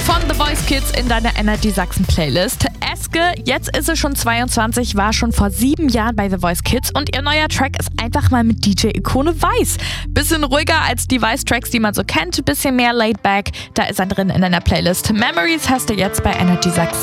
von The Voice Kids in deiner Energy Sachsen Playlist. Eske, jetzt ist sie schon 22, war schon vor 7 Jahren bei The Voice Kids und ihr neuer Track ist einfach mal mit DJ-Ikone Weiß. Bisschen ruhiger als die Weiß-Tracks, die man so kennt, bisschen mehr laid back. Da ist er drin in deiner Playlist. Memories hast du jetzt bei Energy Sachsen.